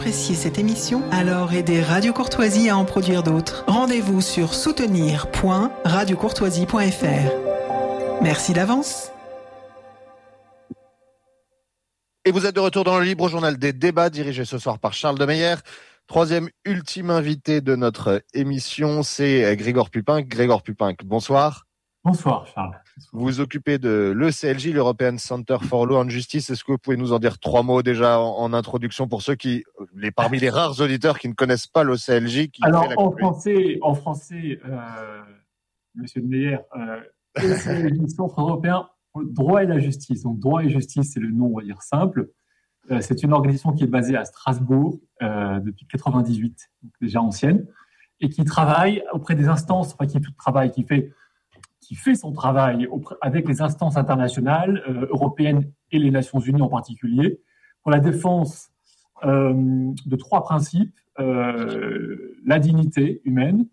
Appréciez cette émission, alors aidez Radio Courtoisie à en produire d'autres. Rendez-vous sur soutenir.radiocourtoisie.fr. Merci d'avance. Et vous êtes de retour dans le Libre Journal des débats, dirigé ce soir par Charles Demeyer. Troisième, ultime invité de notre émission, c'est Grégoire Pupinck. Grégoire Pupinck, bonsoir. Bonsoir Charles. Vous vous occupez de l'ECLJ, l'European Center for Law and Justice. Est-ce que vous pouvez nous en dire trois mots déjà en introduction pour ceux parmi les rares auditeurs qui ne connaissent pas l'ECLJ? Alors en français, Monsieur Demeyer, l'ECLJ, Centre européen droit et la justice. Donc droit et justice, c'est le nom, on va dire simple. C'est une organisation qui est basée à Strasbourg depuis 98, donc déjà ancienne, et qui travaille auprès des instances, qui fait son travail avec les instances internationales, européennes et les Nations Unies en particulier, pour la défense de trois principes, la dignité humaine,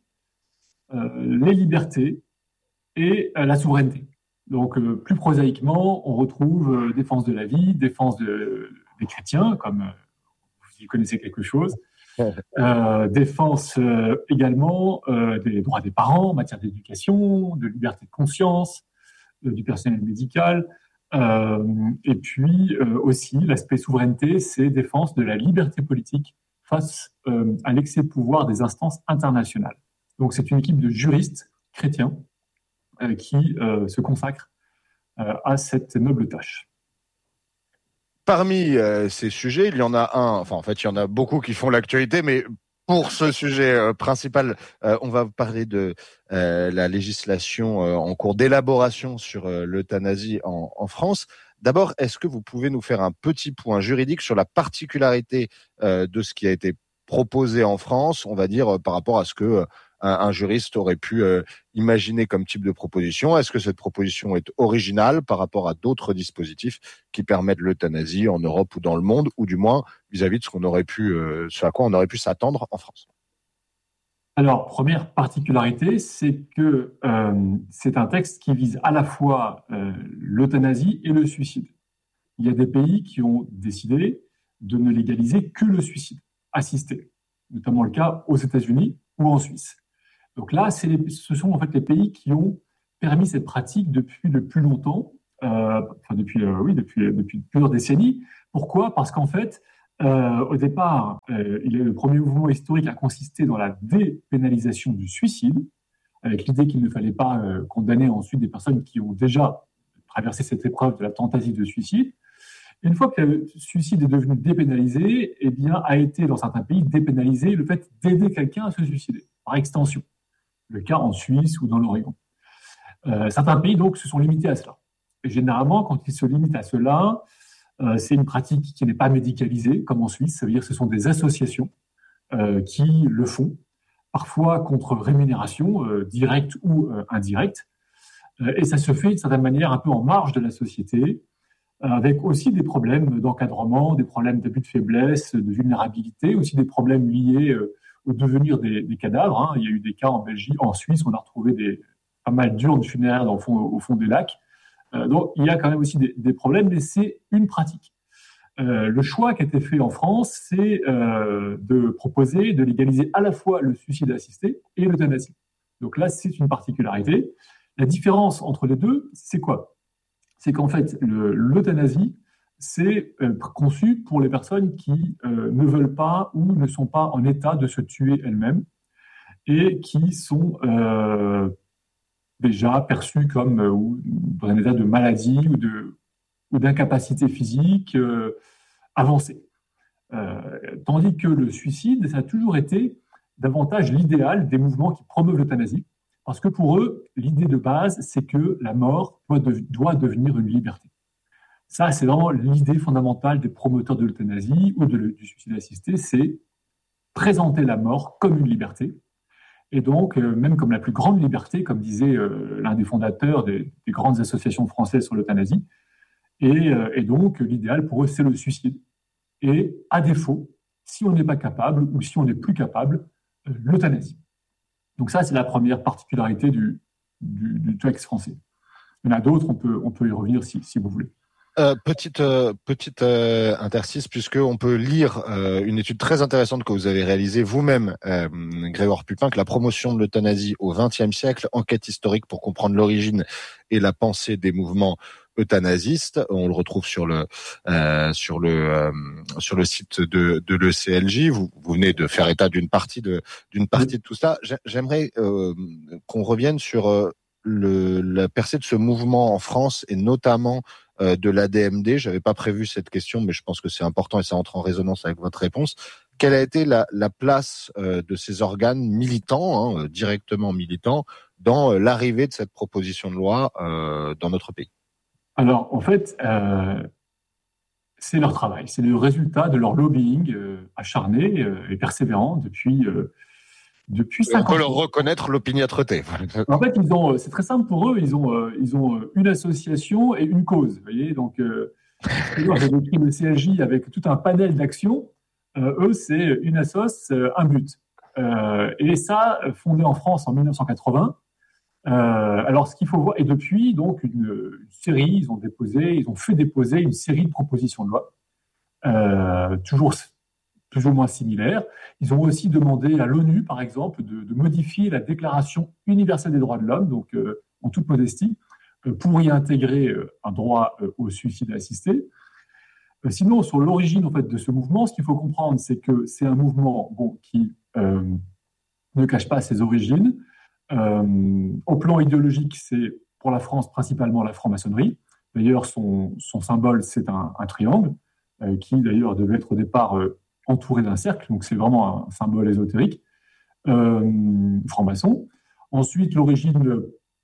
les libertés et la souveraineté. Donc, plus prosaïquement, on retrouve défense de la vie, défense des chrétiens, comme vous y connaissez quelque chose, défense également des droits des parents en matière d'éducation, de liberté de conscience, du personnel médical, et puis aussi l'aspect souveraineté, c'est défense de la liberté politique face à l'excès de pouvoir des instances internationales. Donc c'est une équipe de juristes chrétiens qui se consacre à cette noble tâche. Parmi ces sujets, il y en a il y en a beaucoup qui font l'actualité, mais pour ce sujet principal, on va parler de la législation en cours d'élaboration sur l'euthanasie en France. D'abord, est-ce que vous pouvez nous faire un petit point juridique sur la particularité de ce qui a été proposé en France, on va dire, par rapport à ce que un juriste aurait pu imaginer comme type de proposition? Est-ce que cette proposition est originale par rapport à d'autres dispositifs qui permettent l'euthanasie en Europe ou dans le monde, ou du moins vis-à-vis de ce à quoi on aurait pu s'attendre en France? Alors, première particularité, c'est que c'est un texte qui vise à la fois l'euthanasie et le suicide. Il y a des pays qui ont décidé de ne légaliser que le suicide assisté, notamment le cas aux États-Unis ou en Suisse. Donc là, ce sont en fait les pays qui ont permis cette pratique depuis le plus longtemps, depuis plusieurs décennies. Pourquoi ? Parce qu'en fait, au départ, le premier mouvement historique a consisté dans la dépénalisation du suicide, avec l'idée qu'il ne fallait pas condamner ensuite des personnes qui ont déjà traversé cette épreuve de la tentative de suicide. Une fois que le suicide est devenu dépénalisé, eh bien, a été dans certains pays dépénalisé le fait d'aider quelqu'un à se suicider, par extension. Le cas en Suisse ou dans l'Oregon. Certains pays, donc, se sont limités à cela. Et généralement, quand ils se limitent à cela, c'est une pratique qui n'est pas médicalisée, comme en Suisse. Ça veut dire que ce sont des associations qui le font, parfois contre rémunération, directe ou indirecte. Et ça se fait, d'une certaine manière, un peu en marge de la société, avec aussi des problèmes d'encadrement, des problèmes d'abus de faiblesse, de vulnérabilité, aussi des problèmes liés au devenir des cadavres. Hein. Il y a eu des cas en Belgique, en Suisse, on a retrouvé pas mal d'urnes funéraires au fond des lacs. Donc il y a quand même aussi des problèmes, mais c'est une pratique. Le choix qui a été fait en France, c'est de proposer, de légaliser à la fois le suicide assisté et l'euthanasie. Donc là, c'est une particularité. La différence entre les deux, c'est quoi ? C'est qu'en fait, l'euthanasie, c'est conçu pour les personnes qui ne veulent pas ou ne sont pas en état de se tuer elles-mêmes et qui sont déjà perçues comme dans un état de maladie ou d'incapacité physique avancée. Tandis que le suicide, ça a toujours été davantage l'idéal des mouvements qui promeuvent l'euthanasie, parce que pour eux, l'idée de base, c'est que la mort doit devenir une liberté. Ça, c'est vraiment l'idée fondamentale des promoteurs de l'euthanasie ou du suicide assisté, c'est présenter la mort comme une liberté. Et donc, même comme la plus grande liberté, comme disait l'un des fondateurs des grandes associations françaises sur l'euthanasie. Et donc, l'idéal pour eux, c'est le suicide. Et à défaut, si on n'est pas capable ou si on n'est plus capable, l'euthanasie. Donc ça, c'est la première particularité du texte français. Il y en a d'autres, on peut y revenir si vous voulez. Petite interstice, puisque on peut lire une étude très intéressante que vous avez réalisée vous-même, Grégoire Pupin, que la promotion de l'euthanasie au XXe siècle, enquête historique pour comprendre l'origine et la pensée des mouvements euthanasistes. On le retrouve sur le site de l'ECLJ. Vous venez de faire état d'une partie de tout ça. J'aimerais qu'on revienne sur la percée de ce mouvement en France et notamment de l'ADMD. J'avais pas prévu cette question, mais je pense que c'est important et ça entre en résonance avec votre réponse. Quelle a été la place de ces organes militants, directement militants, dans l'arrivée de cette proposition de loi dans notre pays? Alors, en fait, c'est leur travail, c'est le résultat de leur lobbying acharné et persévérant depuis 50 ans. On peut leur reconnaître l'opiniâtreté. En fait, c'est très simple pour eux. Ils ont une association et une cause. Vous voyez, donc j'ai décrit le CLJ avec tout un panel d'actions. Eux, c'est une assoce, un but. Et ça, fondé en France en 1980. Alors, ce qu'il faut voir, et depuis, donc, une série, ils ont fait déposer une série de propositions de loi, toujours plus ou moins similaires. Ils ont aussi demandé à l'ONU, par exemple, de modifier la Déclaration universelle des droits de l'homme, donc en toute modestie, pour y intégrer un droit au suicide assisté. Sinon, sur l'origine en fait de ce mouvement, ce qu'il faut comprendre, c'est que c'est un mouvement qui ne cache pas ses origines. Au plan idéologique, c'est pour la France principalement la franc-maçonnerie. D'ailleurs, son symbole, c'est un triangle, qui d'ailleurs devait être au départ entouré d'un cercle, donc c'est vraiment un symbole ésotérique, franc-maçon. Ensuite, l'origine,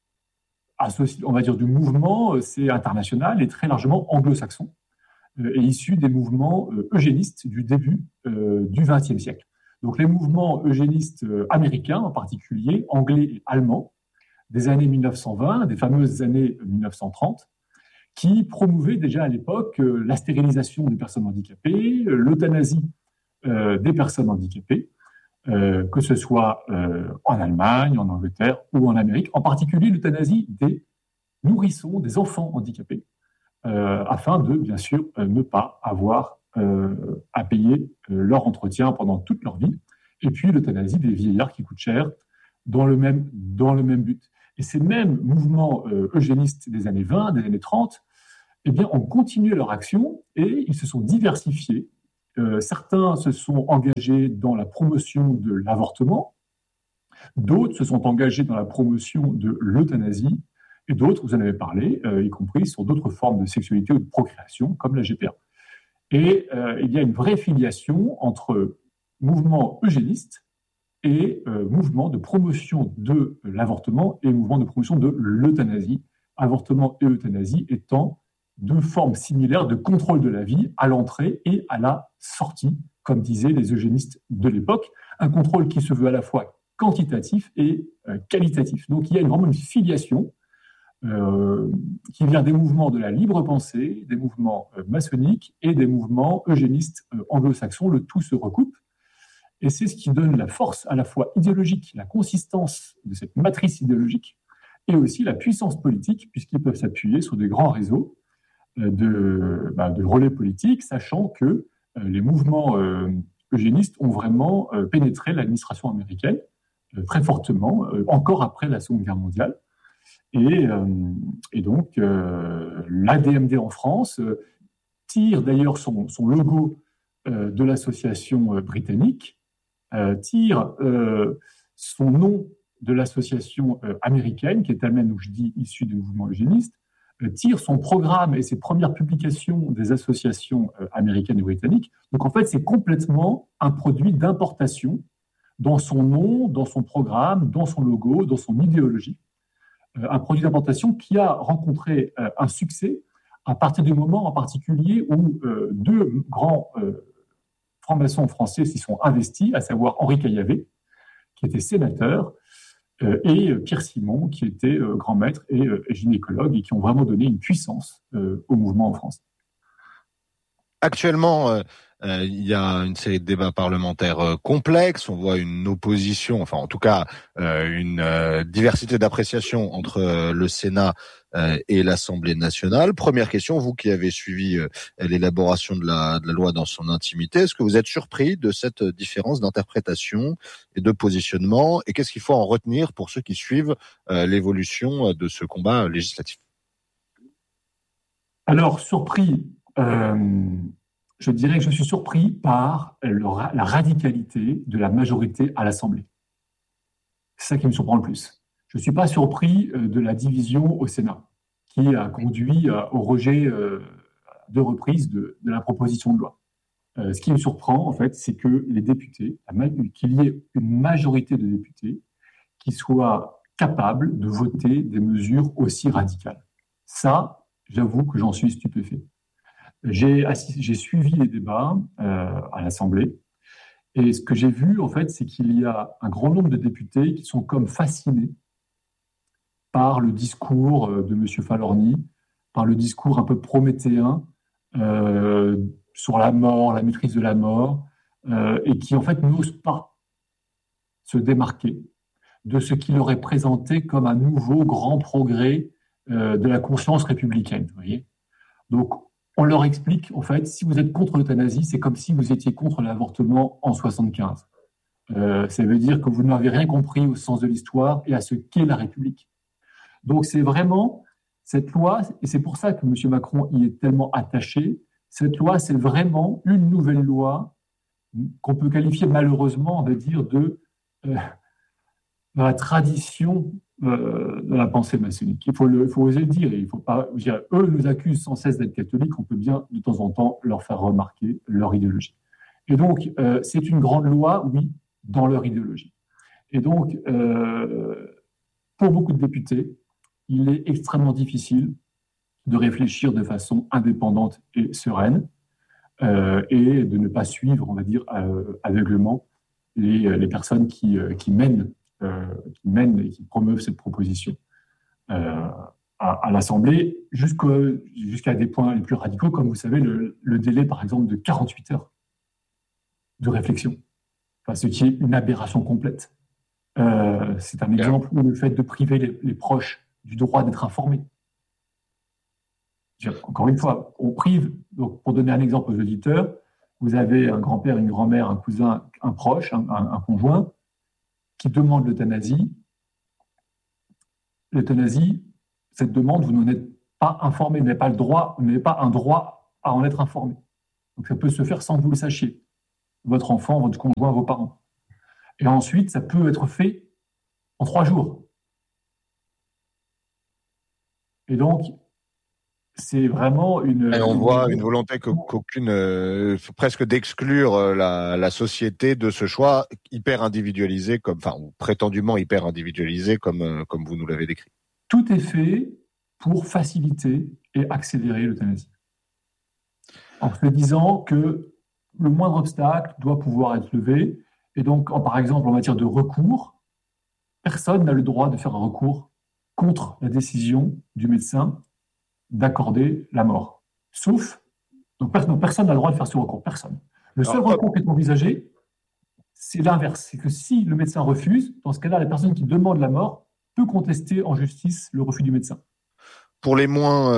on va dire, du mouvement, c'est international et très largement anglo-saxon, et issu des mouvements eugénistes du début du XXe siècle. Donc les mouvements eugénistes américains, en particulier, anglais et allemands, des années 1920, des fameuses années 1930, qui promouvaient déjà à l'époque la stérilisation des personnes handicapées, l'euthanasie des personnes handicapées, que ce soit en Allemagne, en Angleterre ou en Amérique, en particulier l'euthanasie des nourrissons, des enfants handicapés, afin de, bien sûr, ne pas avoir à payer leur entretien pendant toute leur vie, et puis l'euthanasie des vieillards qui coûtent cher dans le même but. Et ces mêmes mouvements eugénistes des années 20, des années 30, eh bien, ont continué leur action et ils se sont diversifiés. Certains se sont engagés dans la promotion de l'avortement, d'autres se sont engagés dans la promotion de l'euthanasie, et d'autres, vous en avez parlé, y compris sur d'autres formes de sexualité ou de procréation, comme la GPA. Et il y a une vraie filiation entre mouvement eugéniste et mouvement de promotion de l'avortement et mouvement de promotion de l'euthanasie, avortement et euthanasie étant deux formes similaires de contrôle de la vie à l'entrée et à la sortie, comme disaient les eugénistes de l'époque, un contrôle qui se veut à la fois quantitatif et qualitatif. Donc il y a vraiment une filiation qui vient des mouvements de la libre pensée, des mouvements maçonniques et des mouvements eugénistes anglo-saxons. Le tout se recoupe. Et c'est ce qui donne la force à la fois idéologique, la consistance de cette matrice idéologique, et aussi la puissance politique, puisqu'ils peuvent s'appuyer sur des grands réseaux de relais politiques, sachant que les mouvements eugénistes ont vraiment pénétré l'administration américaine très fortement, encore après la Seconde Guerre mondiale. Et donc, l'ADMD en France tire d'ailleurs son logo de l'association britannique, tire son nom de l'association américaine, qui est elle-même, où je dis, issue du mouvement eugéniste, tire son programme et ses premières publications des associations américaines et britanniques. Donc, en fait, c'est complètement un produit d'importation dans son nom, dans son programme, dans son logo, dans son idéologie. Un produit d'importation qui a rencontré un succès à partir du moment en particulier où deux grands francs-maçons français s'y sont investis, à savoir Henri Caillavet, qui était sénateur, et Pierre Simon, qui était grand maître et gynécologue, et qui ont vraiment donné une puissance au mouvement en France. actuellement, il y a une série de débats parlementaires complexes. On voit une opposition, enfin en tout cas une diversité d'appréciation entre le Sénat et l'Assemblée nationale. Première question, vous qui avez suivi l'élaboration de la loi dans son intimité, est-ce que vous êtes surpris de cette différence d'interprétation et de positionnement? Et qu'est-ce qu'il faut en retenir pour ceux qui suivent l'évolution de ce combat législatif? Alors, surpris, je dirais que je suis surpris par la radicalité de la majorité à l'Assemblée. C'est ça qui me surprend le plus. Je ne suis pas surpris de la division au Sénat, qui a conduit au rejet à 2 reprises de la proposition de loi. Ce qui me surprend, en fait, c'est que les députés, qu'il y ait une majorité de députés qui soient capables de voter des mesures aussi radicales. Ça, j'avoue que j'en suis stupéfait. J'ai suivi les débats à l'Assemblée, et ce que j'ai vu, en fait, c'est qu'il y a un grand nombre de députés qui sont comme fascinés par le discours de M. Falorni, par le discours un peu prométhéen sur la mort, la maîtrise de la mort, et qui, en fait, n'osent pas se démarquer de ce qu'il aurait présenté comme un nouveau grand progrès de la conscience républicaine. Vous voyez ? Donc, on leur explique, en fait, si vous êtes contre l'euthanasie, c'est comme si vous étiez contre l'avortement en 75. Ça veut dire que vous n'avez rien compris au sens de l'histoire et à ce qu'est la République. Donc, c'est vraiment cette loi, et c'est pour ça que M. Macron y est tellement attaché, cette loi, c'est vraiment une nouvelle loi qu'on peut qualifier malheureusement, on va dire, de la tradition de la pensée maçonnique. Il faut oser le dire. Il faut pas dire, eux nous accusent sans cesse d'être catholiques. On peut bien de temps en temps leur faire remarquer leur idéologie. Et donc, c'est une grande loi, oui, dans leur idéologie. Et donc, pour beaucoup de députés, il est extrêmement difficile de réfléchir de façon indépendante et sereine et de ne pas suivre, on va dire, aveuglément les personnes qui mènent et qui promeuvent cette proposition à l'Assemblée, jusqu'à des points les plus radicaux, comme vous savez, le délai, par exemple, de 48 heures de réflexion, enfin, ce qui est une aberration complète. C'est un exemple où le fait de priver les proches du droit d'être informés. Encore une fois, on prive, donc pour donner un exemple aux auditeurs, vous avez un grand-père, une grand-mère, un cousin, un proche, un conjoint, qui demande l'euthanasie. L'euthanasie, cette demande, vous n'en êtes pas informé, vous n'avez pas un droit à en être informé. Donc ça peut se faire sans que vous le sachiez. Votre enfant, votre conjoint, vos parents. Et ensuite, ça peut être fait en 3 jours. Et donc, c'est vraiment Et on voit une volonté presque d'exclure la société de ce choix hyper individualisé, ou prétendument hyper individualisé, comme vous nous l'avez décrit. Tout est fait pour faciliter et accélérer l'euthanasie. En se disant que le moindre obstacle doit pouvoir être levé. Et donc, par exemple, en matière de recours, personne n'a le droit de faire un recours contre la décision du médecin d'accorder la mort. Donc personne n'a le droit de faire ce recours, personne. Le seul recours qui est envisagé, c'est l'inverse. C'est que si le médecin refuse, dans ce cas-là, la personne qui demande la mort peut contester en justice le refus du médecin. Pour les moins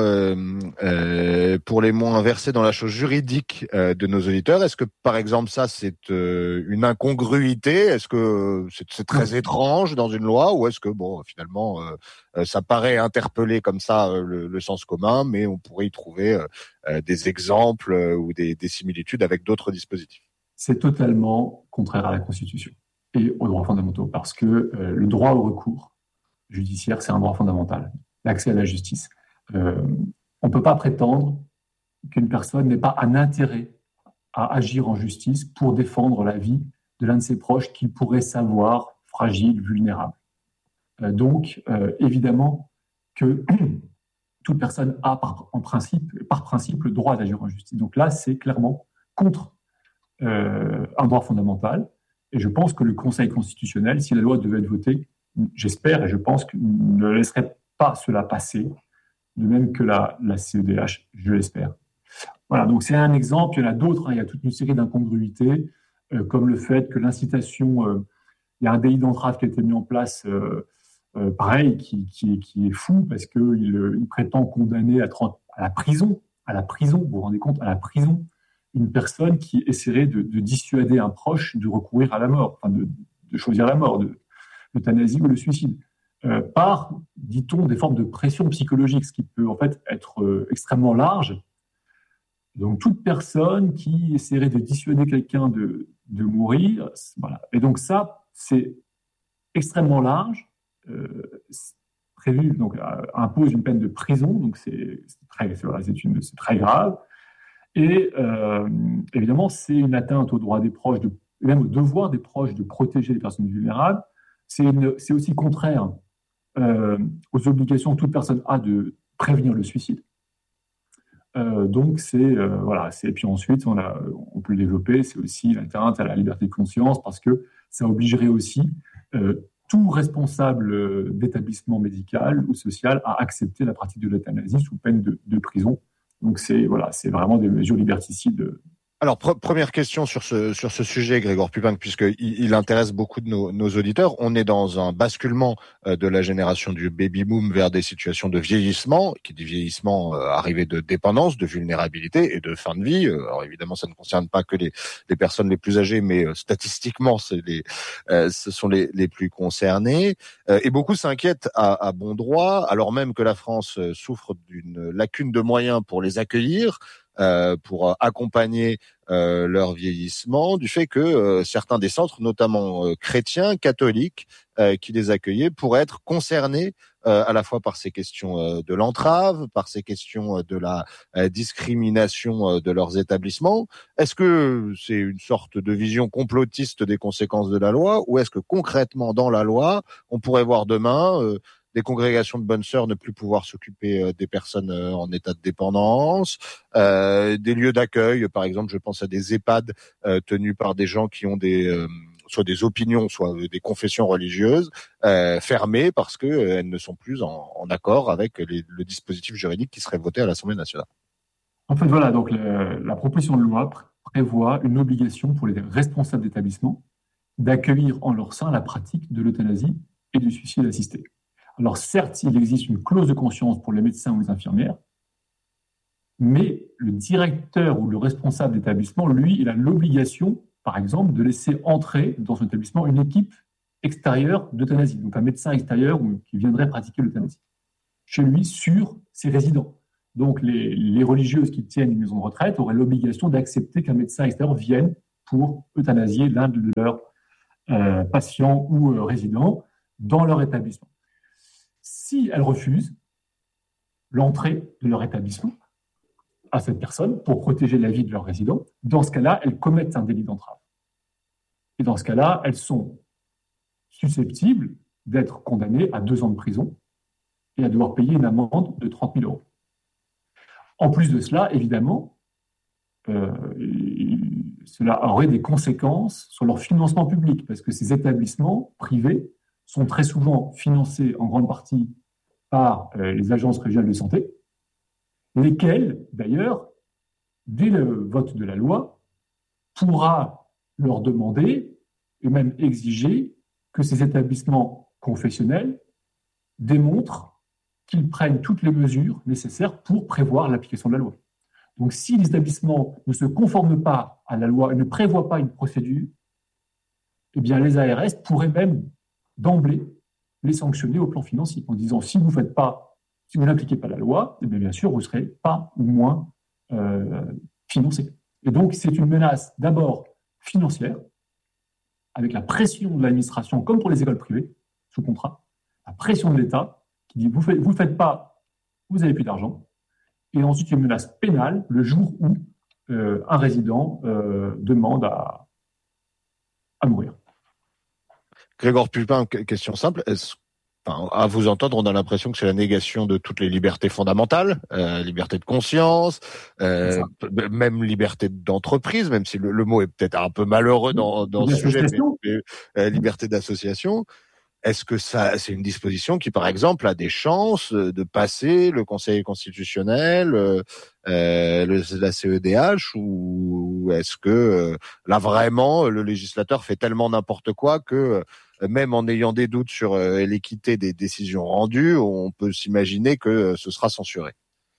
versés dans la chose juridique de nos auditeurs, est-ce que par exemple ça c'est une incongruité? Est-ce que c'est très étrange dans une loi, ou est-ce que finalement ça paraît interpeller comme ça le sens commun, mais on pourrait y trouver des exemples ou des similitudes avec d'autres dispositifs? C'est totalement contraire à la Constitution et aux droits fondamentaux, parce que le droit au recours judiciaire, c'est un droit fondamental, l'accès à la justice. On ne peut pas prétendre qu'une personne n'ait pas un intérêt à agir en justice pour défendre la vie de l'un de ses proches qu'il pourrait savoir fragile, vulnérable. Donc, évidemment que toute personne a par principe le droit d'agir en justice. Donc là, c'est clairement contre un droit fondamental. Et je pense que le Conseil constitutionnel, si la loi devait être votée, j'espère et je pense qu'il ne laisserait pas cela passer, de même que la CEDH, je l'espère. Voilà, donc c'est un exemple. Il y en a d'autres. Il y a toute une série d'incongruités, comme le fait que l'incitation, il y a un délit d'entrave qui a été mis en place, pareil, qui est fou parce qu'il prétend condamner à la prison, vous vous rendez compte, à la prison, une personne qui essaierait de dissuader un proche de recourir à la mort, enfin de choisir la mort, de l'euthanasie ou le suicide, par, dit-on, des formes de pression psychologique, ce qui peut en fait être extrêmement large. Donc, toute personne qui essaierait de dissuader quelqu'un de mourir, voilà. Et donc ça, c'est extrêmement large, prévu, donc impose une peine de prison, donc c'est très grave. Et évidemment, c'est une atteinte au droit des proches, même au devoir des proches de protéger les personnes vulnérables. C'est aussi contraire aux obligations que toute personne a de prévenir le suicide. Donc voilà. Et puis ensuite, on peut le développer. C'est aussi l'atteinte à la liberté de conscience parce que ça obligerait aussi tout responsable d'établissement médical ou social à accepter la pratique de l'euthanasie sous peine de prison. Donc c'est vraiment des mesures liberticides. Alors, première question sur ce sujet, Grégoire Pupin, puisqu'il intéresse beaucoup de nos auditeurs. On est dans un basculement de la génération du baby-boom vers des situations de vieillissement, qui dit vieillissement arrivé de dépendance, de vulnérabilité et de fin de vie. Alors évidemment, ça ne concerne pas que les personnes les plus âgées, mais statistiquement, ce sont les plus concernés. Et beaucoup s'inquiètent à bon droit, alors même que la France souffre d'une lacune de moyens pour les accueillir, pour accompagner leur vieillissement, du fait que certains des centres, notamment chrétiens, catholiques, qui les accueillaient, pourraient être concernés à la fois par ces questions de l'entrave, par ces questions de la discrimination de leurs établissements. Est-ce que c'est une sorte de vision complotiste des conséquences de la loi, ou est-ce que concrètement dans la loi, on pourrait voir demain des congrégations de bonnes sœurs ne plus pouvoir s'occuper des personnes en état de dépendance, des lieux d'accueil, par exemple, je pense à des EHPAD tenus par des gens qui ont soit des opinions, soit des confessions religieuses, fermées parce que elles ne sont plus en accord avec le dispositif juridique qui serait voté à l'Assemblée nationale. En fait, voilà, donc la proposition de loi prévoit une obligation pour les responsables d'établissement d'accueillir en leur sein la pratique de l'euthanasie et du suicide assisté. Alors certes, il existe une clause de conscience pour les médecins ou les infirmières, mais le directeur ou le responsable d'établissement, lui, il a l'obligation, par exemple, de laisser entrer dans son établissement une équipe extérieure d'euthanasie, donc un médecin extérieur qui viendrait pratiquer l'euthanasie, chez lui, sur ses résidents. Donc les religieuses qui tiennent une maison de retraite auraient l'obligation d'accepter qu'un médecin extérieur vienne pour euthanasier l'un de leurs patients ou résidents dans leur établissement. Si elles refusent l'entrée de leur établissement à cette personne pour protéger la vie de leurs résidents, dans ce cas-là, elles commettent un délit d'entrave. Et dans ce cas-là, elles sont susceptibles d'être condamnées à 2 ans de prison et à devoir payer une amende de 30 000 euros. En plus de cela, évidemment, cela aurait des conséquences sur leur financement public, parce que ces établissements privés sont très souvent financés en grande partie par les agences régionales de santé, lesquelles, d'ailleurs, dès le vote de la loi, pourra leur demander et même exiger que ces établissements confessionnels démontrent qu'ils prennent toutes les mesures nécessaires pour prévoir l'application de la loi. Donc, si les établissements ne se conforment pas à la loi et ne prévoient pas une procédure, eh bien, les ARS pourraient même d'emblée les sanctionner au plan financier en disant si vous n'appliquez pas la loi, eh bien sûr, vous serez pas ou moins financé. Et donc, c'est une menace d'abord financière, avec la pression de l'administration, comme pour les écoles privées, sous contrat, la pression de l'État, qui dit vous ne faites pas, vous n'avez plus d'argent. Et ensuite, une menace pénale le jour où un résident demande à mourir. Grégoire Pupin, question simple. À vous entendre, on a l'impression que c'est la négation de toutes les libertés fondamentales, liberté de conscience, même liberté d'entreprise, même si le mot est peut-être un peu malheureux dans ce sujet, mais liberté d'association. est-ce que c'est une disposition qui, par exemple, a des chances de passer le Conseil constitutionnel, la CEDH, ou est-ce que là vraiment le législateur fait tellement n'importe quoi que même en ayant des doutes sur l'équité des décisions rendues, on peut s'imaginer que ce sera censuré?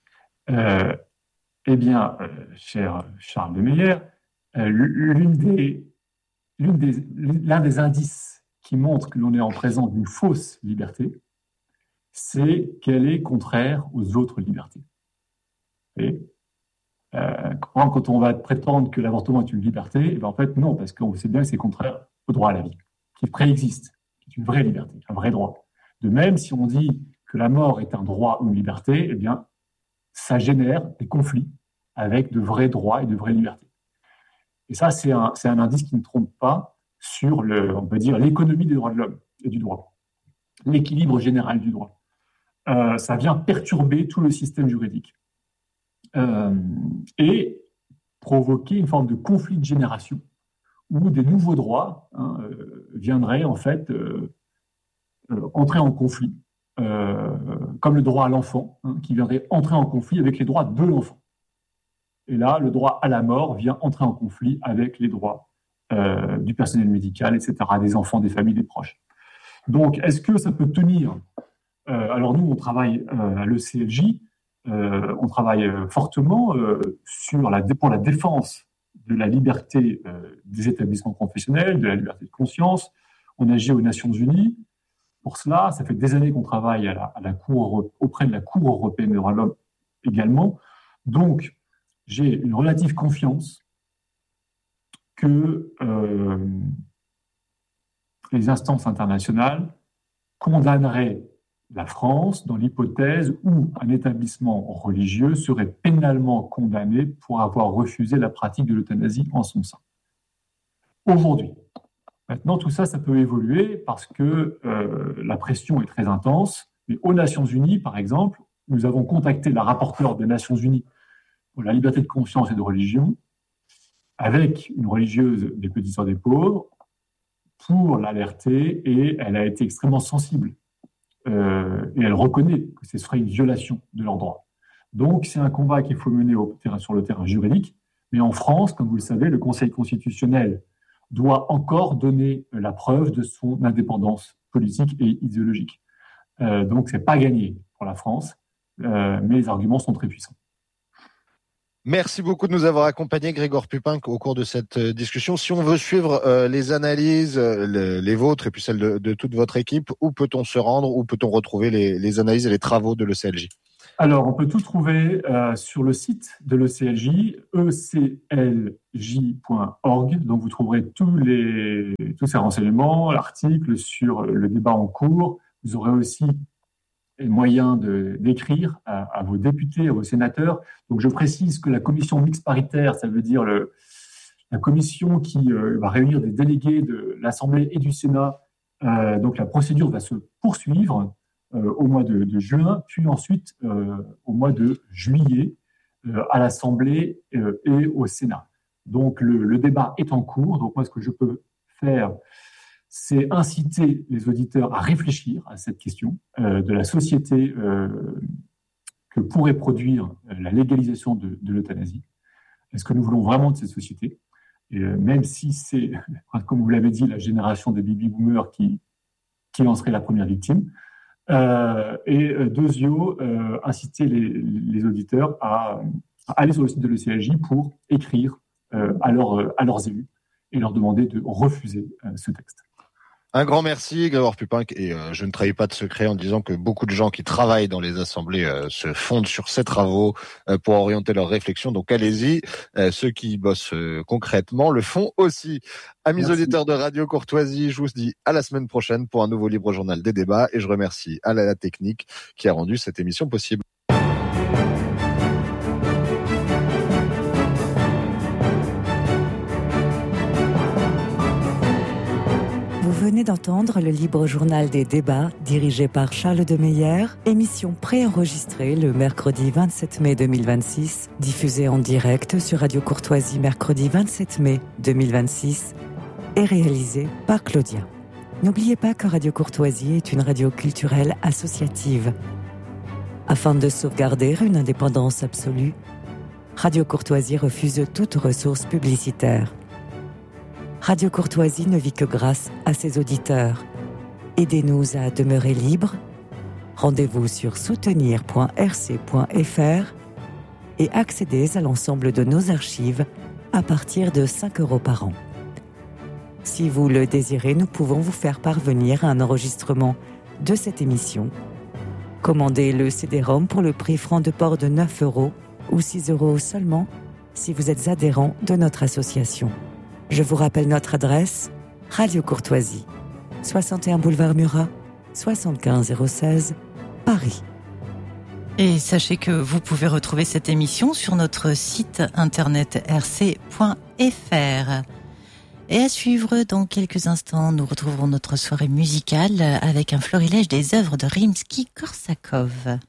Eh bien, cher Charles de Meyer, l'un des indices qui montre que l'on est en présence d'une fausse liberté, c'est qu'elle est contraire aux autres libertés. Et quand on va prétendre que l'avortement est une liberté, en fait non, parce qu'on sait bien que c'est contraire au droit à la vie, qui préexiste, qui est une vraie liberté, un vrai droit. De même, si on dit que la mort est un droit ou une liberté, eh bien, ça génère des conflits avec de vrais droits et de vraies libertés. Et ça, c'est un indice qui ne trompe pas sur on peut dire, l'économie des droits de l'homme et du droit, l'équilibre général du droit. Ça vient perturber tout le système juridique et provoquer une forme de conflit de génération où des nouveaux droits viendraient en fait entrer en conflit, comme le droit à l'enfant, qui viendrait entrer en conflit avec les droits de l'enfant. Et là, le droit à la mort vient entrer en conflit avec les droits du personnel médical, etc., des enfants, des familles, des proches. Donc, est-ce que ça peut tenir ? Alors nous, on travaille à l'ECLJ, on travaille fortement pour la défense de la liberté des établissements confessionnels, de la liberté de conscience. On agit aux Nations Unies. Pour cela, ça fait des années qu'on travaille auprès de la Cour européenne des droits de l'homme également. Donc, j'ai une relative confiance que les instances internationales condamneraient la France dans l'hypothèse où un établissement religieux serait pénalement condamné pour avoir refusé la pratique de l'euthanasie en son sein. Aujourd'hui. Maintenant, tout ça, ça peut évoluer parce que la pression est très intense. Mais aux Nations Unies, par exemple, nous avons contacté la rapporteure des Nations Unies pour la liberté de conscience et de religion, avec une religieuse des Petits Sœurs des Pauvres, pour l'alerter, et elle a été extrêmement sensible. Et elle reconnaît que ce serait une violation de leurs droits. Donc, c'est un combat qu'il faut mener sur le terrain juridique. Mais en France, comme vous le savez, le Conseil constitutionnel doit encore donner la preuve de son indépendance politique et idéologique. Donc, c'est pas gagné pour la France, mais les arguments sont très puissants. Merci beaucoup de nous avoir accompagnés, Grégoire Pupin, au cours de cette discussion. Si on veut suivre les analyses, les vôtres et puis celles de toute votre équipe, où peut-on se rendre, où peut-on retrouver les analyses et les travaux de l'ECLJ ? Alors, on peut tout trouver sur le site de l'ECLJ, eclj.org. Donc, vous trouverez tous ces renseignements, l'article sur le débat en cours. Vous aurez aussi moyen d'écrire à vos députés, à vos sénateurs. Donc, je précise que la commission mixte paritaire, ça veut dire la commission qui va réunir des délégués de l'Assemblée et du Sénat. Donc, la procédure va se poursuivre au mois de juin, puis ensuite au mois de juillet à l'Assemblée et au Sénat. Donc, le débat est en cours. Donc, moi, ce que je peux faire, c'est inciter les auditeurs à réfléchir à cette question de la société que pourrait produire la légalisation de l'euthanasie. Est-ce que nous voulons vraiment de cette société ? Et même si c'est, comme vous l'avez dit, la génération des baby-boomers qui en serait la première victime. Et deuxièmement, inciter les auditeurs à aller sur le site de l'ECLJ pour écrire à leurs élus et leur demander de refuser ce texte. Un grand merci, Grégoire Pupin, et je ne trahis pas de secret en disant que beaucoup de gens qui travaillent dans les assemblées se fondent sur ces travaux pour orienter leurs réflexions. Donc allez-y, ceux qui bossent concrètement le font aussi. Amis auditeurs de Radio Courtoisie, je vous dis à la semaine prochaine pour un nouveau Libre Journal des débats, et je remercie à la technique qui a rendu cette émission possible. Vous venez d'entendre le Libre Journal des débats dirigé par Charles de Meyer, émission préenregistrée le mercredi 27 mai 2026, diffusée en direct sur Radio Courtoisie mercredi 27 mai 2026 et réalisée par Claudia. N'oubliez pas que Radio Courtoisie est une radio culturelle associative. Afin de sauvegarder une indépendance absolue, Radio Courtoisie refuse toute ressource publicitaire. Radio Courtoisie ne vit que grâce à ses auditeurs. Aidez-nous à demeurer libres. Rendez-vous sur soutenir.rc.fr et accédez à l'ensemble de nos archives à partir de 5 € par an. Si vous le désirez, nous pouvons vous faire parvenir un enregistrement de cette émission. Commandez le CD-ROM pour le prix franc de port de 9 € ou 6 € seulement si vous êtes adhérent de notre association. Je vous rappelle notre adresse, Radio Courtoisie, 61 boulevard Murat, 75 016, Paris. Et sachez que vous pouvez retrouver cette émission sur notre site internet rc.fr. Et à suivre, dans quelques instants, nous retrouverons notre soirée musicale avec un florilège des œuvres de Rimsky-Korsakov.